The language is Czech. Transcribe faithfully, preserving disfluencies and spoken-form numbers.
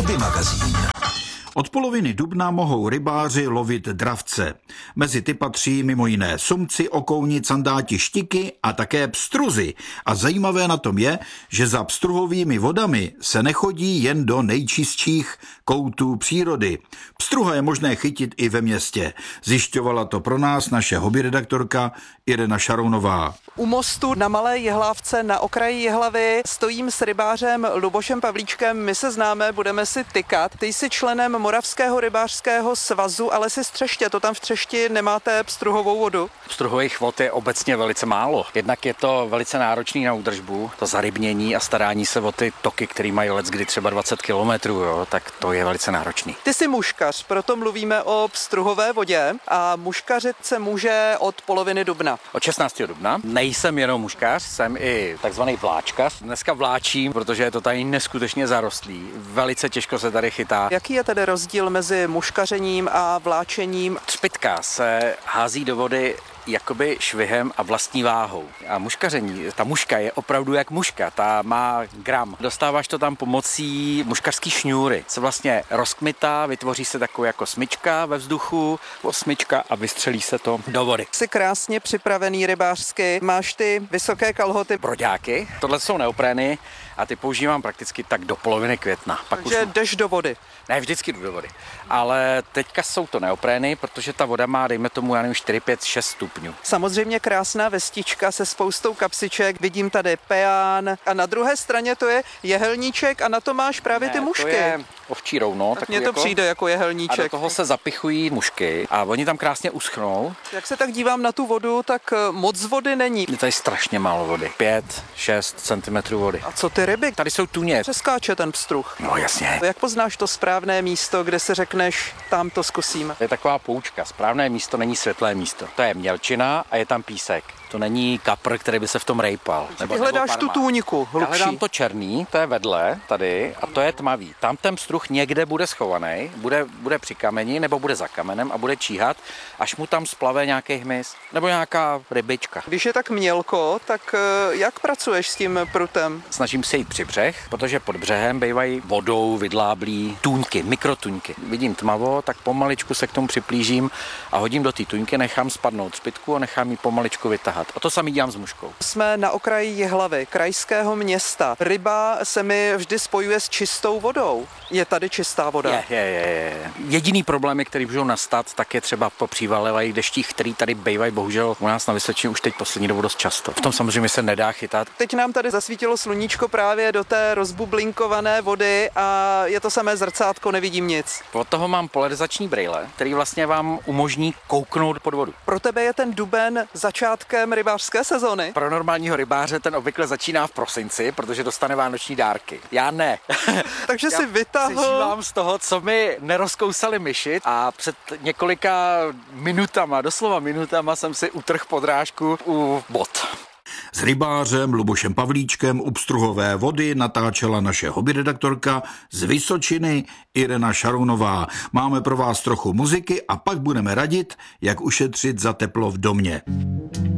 Hobby magazín. Od poloviny dubna mohou rybáři lovit dravce. Mezi ty patří mimo jiné sumci, okouni, candáti, štiky a také pstruzy. A zajímavé na tom je, že za pstruhovými vodami se nechodí jen do nejčistších koutů přírody. Pstruha je možné chytit i ve městě. Zjišťovala to pro nás naše hobby redaktorka Irena Šarounová. U mostu na Malé Jihlávce na okraji Jihlavy stojím s rybářem Lubošem Pavlíčkem. My se známe, budeme si tykat. Ty jsi členem Moravského rybářského svazu, ale si z Třeště, to tam v Třešti nemáte pstruhovou vodu? Pstruhových vod je obecně velice málo. Jednak je to velice náročný na údržbu, to zarybnění a starání se o ty toky, které mají leckdy třeba dvacet kilometrů, jo, tak to je velice náročný. Ty jsi muškař, proto mluvíme o pstruhové vodě a muškařit se může od poloviny dubna. Od šestnáctého dubna. Nejsem jenom muškař, jsem i takzvaný vláčkař. Dneska vláčím, protože je to tady neskutečně zarostlý. Velice těžko se tady chytá. Jaký je tedy rozdíl mezi muškařením a vláčením? Třpitka se hází do vody jakoby švihem a vlastní váhou. A muškaření, ta muška je opravdu jak muška, ta má gram. Dostáváš to tam pomocí muškařský šňůry. Se vlastně rozkmitá, vytvoří se takovou jako smyčka ve vzduchu, smyčka a vystřelí se to do vody. Jsi krásně připravený rybářsky, máš ty vysoké kalhoty. Broďáky, tohle jsou neoprény a ty používám prakticky tak do poloviny května. Pak Takže už... jdeš do vody. Ne, vždycky jdu do vody. Ale teďka jsou to neoprény, protože ta voda má, dejme tomu, já nevím, čtyři, pět, šest stupňů. Samozřejmě krásná vestička se spoustou kapsiček, vidím tady peán a na druhé straně to je jehelníček a na to máš právě ne, ty mušky. To je ovčí rouno. Tak mně to jako... přijde jako jehelníček. A do toho se zapichují mušky a oni tam krásně uschnou. Jak se tak dívám na tu vodu, tak moc vody není. Je tady strašně málo vody. pět, šest centimetrů vody. A co ty ryby? Tady jsou tuně. Přeskáče ten pstruh. No jasně. Jak poznáš to správné místo, kde se řekneš, tam to zkusím? To je taková poučka. Správné místo není světlé místo. To je mělčina a je tam písek. To není kapr, který by se v tom rejpal. Nebo, Ty hledáš nebo tu tůňku hlubší. Já hledám to černý, to je vedle tady a to je tmavý. Tam ten pstruh někde bude schovaný, bude, bude při kameni nebo bude za kamenem a bude číhat, až mu tam splave nějaký hmyz nebo nějaká rybička. Když je tak mělko, tak jak pracuješ s tím prutem? Snažím se jít při břeh, protože pod břehem bývají vodou vydláblí tůňky, mikrotuňky. Vidím tmavo, tak pomaličku se k tomu připlížím a hodím do té tuňky, nechám spadnout třpytku a nechám ji pomaličku vytahat. A to samý dělám s muškou. Jsme na okraji Jihlavy, krajského města. Ryba se mi vždy spojuje s čistou vodou. Je tady čistá voda? Je, je, je. je. Jediný problémy, který můžou nastat, tak je třeba po přívalevých deštích, který tady bývají bohužel u nás na Vysočině už teď poslední dobu dost často. V tom samozřejmě se nedá chytat. Teď nám tady zasvítilo sluníčko právě do té rozbublinkované vody a je to samé zrcátko, nevidím nic. Od toho mám polarizační brýle, který vlastně vám umožní kouknout pod vodu. Pro tebe je ten duben začátkem rybářské sezony? Pro normálního rybáře ten obvykle začíná v prosinci, protože dostane vánoční dárky. Já ne. Takže si vytáhl. Přežívám z toho, co mi nerozkousali myši a před několika minutama, doslova minutama jsem si utrhl podrážku u bot. S rybářem Lubošem Pavlíčkem u pstruhové vody natáčela naše hobby redaktorka z Vysočiny Irena Šarounová. Máme pro vás trochu muziky a pak budeme radit, jak ušetřit za teplo v domě.